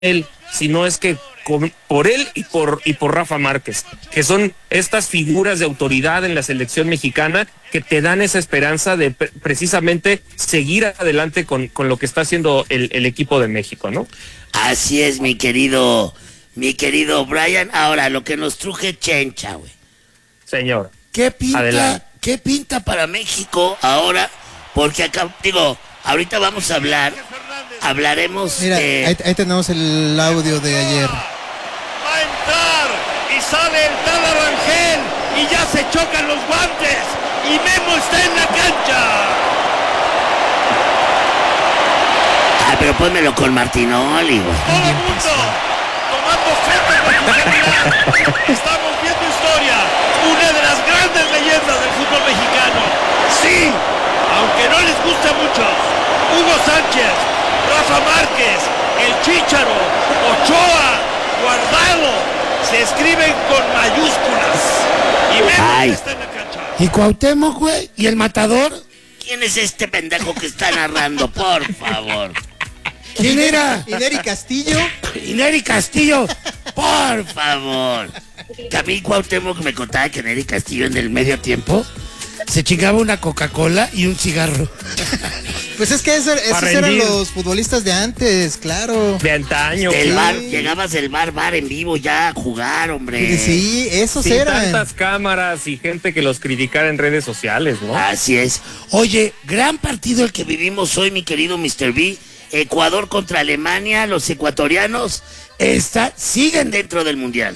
él, sino es que por él y por Rafa Márquez, que son estas figuras de autoridad en la selección mexicana que te dan esa esperanza de precisamente seguir adelante con lo que está haciendo el equipo de México, ¿no? Así es, mi querido Brian. Ahora, lo que nos truje Chencha, güey. Señor. ¿Qué pinta para México ahora? Porque acá, ahorita vamos a hablaremos. Mira, ahí tenemos el audio de ayer. Va a entrar y sale el tal Arangel y ya se chocan los guantes y Memo está en la cancha. Pero pónmelo con Martinoli, güey. Todo el mundo tomando fotos de su celular. Estamos viendo historia, una de las grandes leyendas del fútbol mexicano. Sí, aunque no les guste a muchos, Hugo Sánchez, Rafa Márquez, el Chícharo, Ochoa, Guardado, se escriben con mayúsculas. Y Memo está en la cancha. ¿Y Cuauhtémoc, güey? ¿Y el Matador? ¿Quién es este pendejo que está narrando? Por favor. ¿Quién era? ¿Ineri Castillo? Ineri Castillo. Por favor. Que a mí Cuauhtémoc me contaba que Ineri Castillo en el medio tiempo se chingaba una Coca-Cola y un cigarro. Pues es que esos eran los futbolistas de antes, claro. De antaño. Del bar, llegabas del bar en vivo ya a jugar, hombre. Sí, esos sin eran. tantas cámaras y gente que los criticara en redes sociales, ¿no? Así es. Oye, gran partido el que vivimos hoy, mi querido Mr. B. Ecuador contra Alemania, los ecuatorianos siguen dentro del Mundial.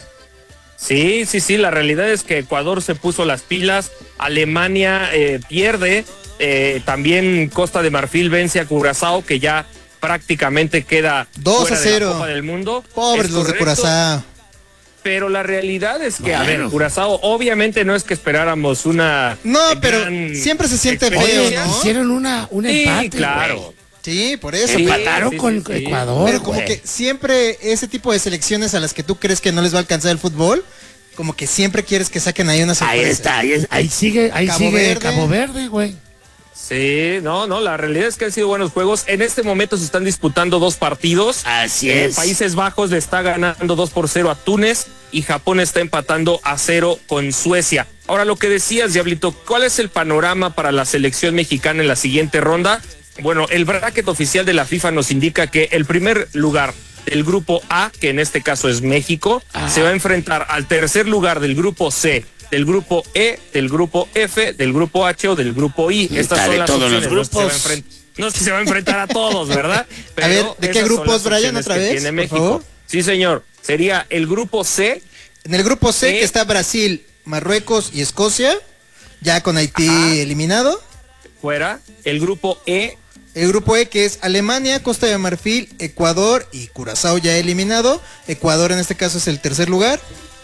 Sí, la realidad es que Ecuador se puso las pilas, Alemania pierde, también Costa de Marfil vence a Curazao, que ya prácticamente queda 2-0 fuera de la Copa del Mundo. Pobres los de Curazao. Pero la realidad es que, a ver, Curazao, obviamente no es que esperáramos una... No, pero siempre se siente feo, ¿no? Hicieron un empate, claro. Güey. Sí, por eso. Empataron con Ecuador, pero como que siempre ese tipo de selecciones a las que tú crees que no les va a alcanzar el fútbol, como que siempre quieres que saquen ahí una sorpresa. Ahí sigue Cabo Verde, güey. Sí, no, la realidad es que han sido buenos juegos. En este momento se están disputando 2 partidos. Así es. Países Bajos le está ganando 2-0 a Túnez y Japón está empatando a 0 con Suecia. Ahora, lo que decías, Diablito, ¿cuál es el panorama para la selección mexicana en la siguiente ronda? Bueno, el bracket oficial de la FIFA nos indica que el primer lugar del grupo A, que en este caso es México, se va a enfrentar al tercer lugar del grupo C, del grupo E, del grupo F, del grupo H o del grupo I. Estas son las todos opciones. los grupos. No es que se va a enfrentar a todos, ¿verdad? Pero a ver, ¿de qué grupos, Brian, otra vez? Tiene México. Favor. Sí, señor. Sería el grupo C. En el grupo C, que está Brasil, Marruecos y Escocia, ya con Haití eliminado. Fuera. El grupo E. El grupo E, que es Alemania, Costa de Marfil, Ecuador y Curazao ya eliminado. Ecuador en este caso es el tercer lugar.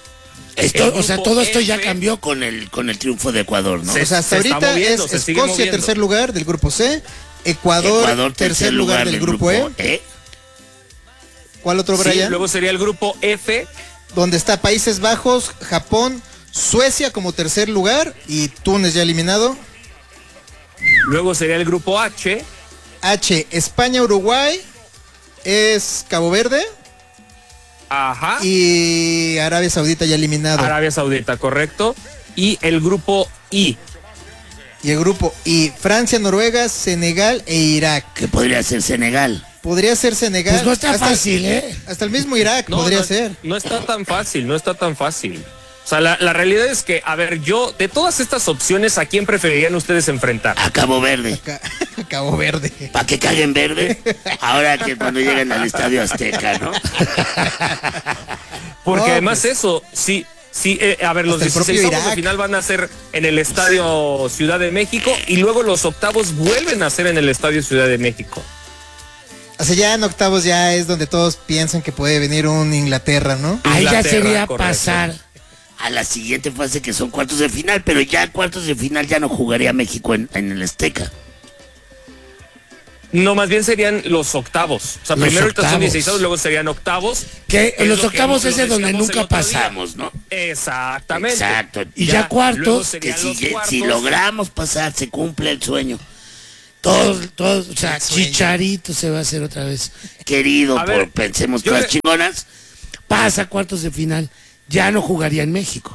Todo esto ya cambió con el triunfo de Ecuador, ¿no? O sea, hasta ahorita es Escocia tercer lugar del grupo C, Ecuador tercer lugar del grupo E. ¿Cuál otro, Brian? Sí, luego sería el grupo F, donde está Países Bajos, Japón, Suecia como tercer lugar y Túnez ya eliminado. Luego sería el grupo H, España, Uruguay, es Cabo Verde. Ajá. Y Arabia Saudita ya eliminado. Arabia Saudita, correcto. Y el grupo I. Y el grupo I, Francia, Noruega, Senegal e Irak. ¿Qué podría ser Senegal? Podría ser Senegal. Pues no está fácil, ¿eh? Hasta el mismo Irak podría ser. No está tan fácil. O sea, la realidad es que, a ver, yo, de todas estas opciones, ¿a quién preferirían ustedes enfrentar? A Cabo Verde. Cabo Verde. ¿Para que caguen verde? Ahora que cuando lleguen al Estadio Azteca, ¿no? Porque No, además pues, eso, sí, a ver, los hasta el propio 16 Irak. de final van a ser en el Estadio Ciudad de México y luego los octavos vuelven a ser en el Estadio Ciudad de México. O sea, ya en octavos ya es donde todos piensan que puede venir un Inglaterra, ¿no? Ahí ya sería correcto. pasar A la siguiente fase, que son cuartos de final, pero ya cuartos de final ya no jugaría México en el Azteca. No, más bien serían los octavos. O sea, Los primero ahorita son octavos. 16, luego serían octavos. que en Es los lo que octavos lo es de donde decíamos nunca el otro día. pasamos. ¿No? Exactamente. Exacto. Y ya luego cuartos, serían Que los cuartos. si logramos pasar, se cumple el sueño. Todos, o sea, Chicharito se va a hacer otra vez querido pensemos cosas chingonas. Pasa cuartos de final, ya no jugaría en México.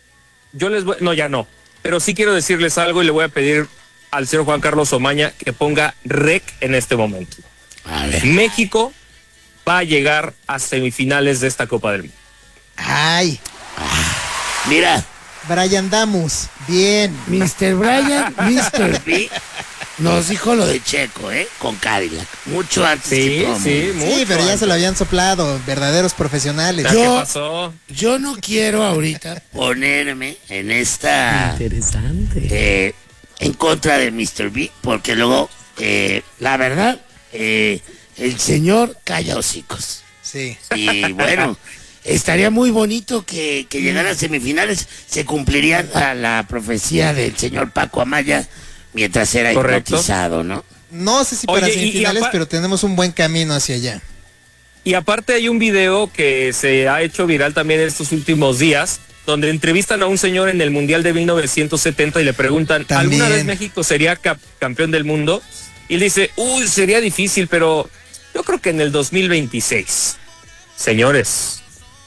No, ya no. Pero sí quiero decirles algo y le voy a pedir al señor Juan Carlos Omaña que ponga rec en este momento. A ver. México va a llegar a semifinales de esta Copa del Mundo. Ay. Mira. Brian Damus, bien. Mr. Brian, Mr. B nos dijo lo de Checo, con Cadillac. Mucho antes que todo. Sí, pero ya se lo habían soplado, verdaderos profesionales. ¿Qué pasó? Yo no quiero ahorita ponerme en esta... Interesante. En contra de Mr. B, porque luego, la verdad, el señor calla hocicos. Sí. Y bueno, estaría muy bonito que llegara a semifinales, se cumpliría la profecía del señor Paco Amaya mientras era hipnotizado, ¿no? No sé si para semifinales, pero tenemos un buen camino hacia allá. Y aparte hay un video que se ha hecho viral también en estos últimos días, donde entrevistan a un señor en el Mundial de 1970 y le preguntan, ¿alguna vez México sería campeón del mundo? Y él dice, sería difícil, pero yo creo que en el 2026. Señores,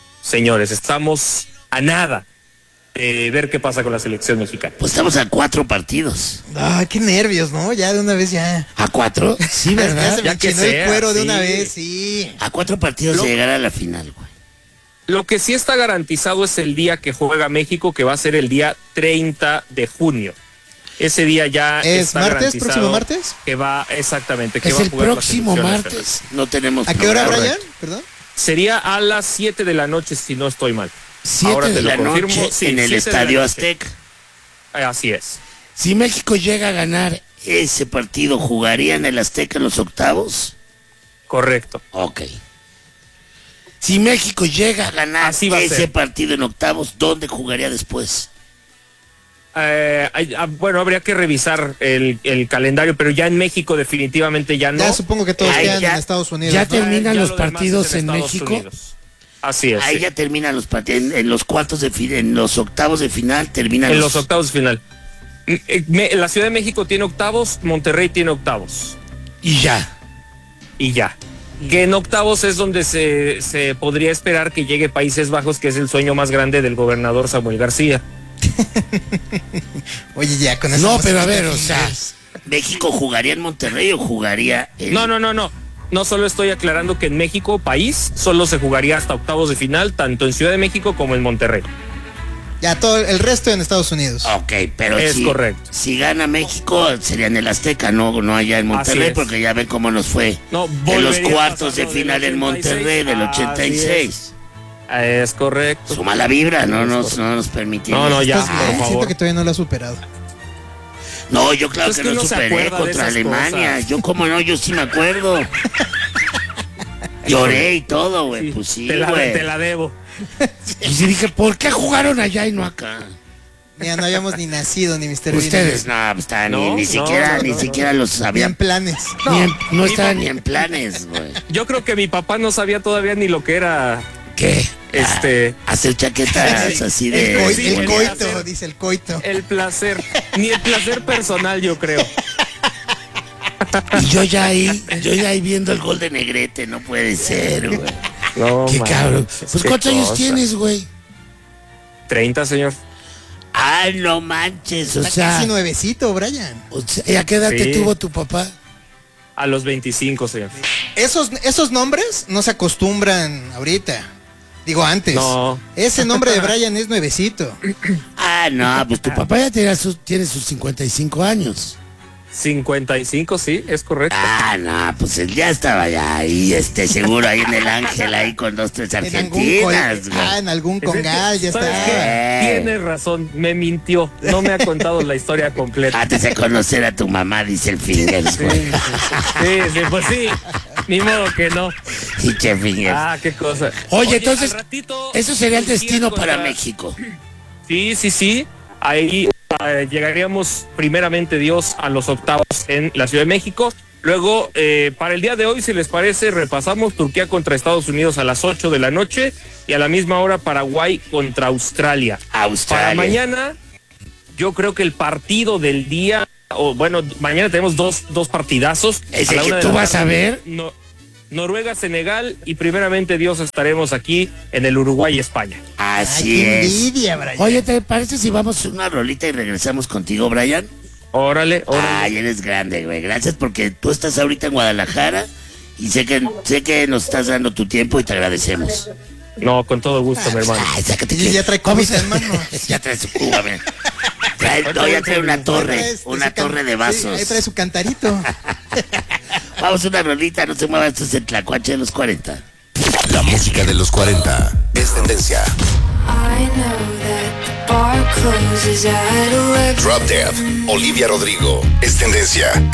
estamos a nada de ver qué pasa con la selección mexicana. Pues estamos a 4 partidos. Ay, qué nervios, ¿no? Ya de una vez ya. ¿A 4? Sí, ¿verdad? Ya que se me el cuero de una vez, sí. A 4 partidos de llegar a la final, güey. Lo que sí está garantizado es el día que juega México, que va a ser el día 30 de junio. Ese día ya ¿Es martes, próximo martes? Que va, exactamente. Que es el próximo martes. No tenemos ¿A qué hora, Brian? Perdón. Sería a las 7 de la noche, si no estoy mal. 7 de la noche en el Estadio Azteca. Así es. Si México llega a ganar ese partido, ¿jugaría en el Azteca en los octavos? Correcto. Ok. Si México llega a ganar ese partido en octavos, ¿dónde jugaría después? Bueno, habría que revisar el calendario, pero ya en México definitivamente ya no. Ya supongo que todos quedan en Estados Unidos. Ya terminan los partidos en México. Unidos. Así es. Ahí ya terminan los partidos, en los cuartos de final, en los octavos de final terminan. En los octavos de final. La Ciudad de México tiene octavos, Monterrey tiene octavos. Y ya. Que en octavos es donde se podría esperar que llegue Países Bajos, que es el sueño más grande del gobernador Samuel García. Oye, ya con eso. No, pero a ver, o sea, ¿México jugaría en Monterrey o jugaría en... No. No solo estoy aclarando que en México, país, solo se jugaría hasta octavos de final, tanto en Ciudad de México como en Monterrey. Ya, todo el resto en Estados Unidos. Ok, pero es correcto. Si gana México, sería en el Azteca, no allá en Monterrey, porque ya ven cómo nos fue en los cuartos de final en Monterrey del 86. Es correcto. Su mala vibra, no nos permitió. No, ya, por favor. Siento que todavía no lo ha superado. No, yo claro que lo superé contra Alemania. Cosas. Yo sí me acuerdo. Lloré y todo, güey. Pues sí, güey. Te la debo. Y dije, ¿por qué jugaron allá y no acá? Mira, no habíamos ni nacido, ni Mr. Ustedes ni siquiera los sabían. Ni en planes. No estaban ni en planes, güey. Yo creo que mi papá no sabía todavía ni lo que era. ¿Qué? Hacer chaquetas así de... El coito, dice el coito. El placer. Ni el placer personal, yo creo. Y yo ya ahí viendo el gol de Negrete, no puede ser, güey. No, qué cabrón. Pues ¿cuántos años tienes, güey? 30, señor. Ay, no manches, o sea... Casi nuevecito, Brian. O sea, ¿y a qué edad te tuvo tu papá? A los 25, señor. Esos nombres no se acostumbran ahorita. Digo, antes. No. Ese nombre de Brian es nuevecito. No, pues tu papá ya tiene sus 55 años. 55, sí, es correcto. No, pues él ya estaba ya ahí, seguro ahí en el Ángel, ahí con 2, 3 argentinas. En algún congal, ya está. Tienes razón, me mintió. No me ha contado la historia completa. Antes de conocer a tu mamá, dice el Fingers, güey. Sí, pues sí. Ni modo que no. Sí, che Fingers. Qué cosa. Oye, entonces, eso sería el destino para México. Sí. Ahí llegaríamos primeramente Dios a los octavos en la Ciudad de México. Luego, para el día de hoy, si les parece, repasamos Turquía contra Estados Unidos a las 8 de la noche y a la misma hora Paraguay contra Australia. Para mañana, yo creo que el partido del día o bueno, mañana tenemos dos partidazos. ¿Ese que tú vas a ver? Noruega, Senegal, y primeramente Dios estaremos aquí en el Uruguay y España. Así es. Envidia, Brian. Oye, ¿te parece si vamos una rolita y regresamos contigo, Brian? Órale. Ay, eres grande, güey. Gracias porque tú estás ahorita en Guadalajara y sé que nos estás dando tu tiempo y te agradecemos. No, con todo gusto, mi hermano. Ay, sácate Y ya trae comida en mano. Ya trae su cuba, man. Ya trae una torre de vasos. Sí, ahí trae su cantarito. Vamos a una rolita, no se mueva, esto es el Tlacuache de los 40. La música de los 40 es tendencia. Drop Dead, Olivia Rodrigo, es tendencia.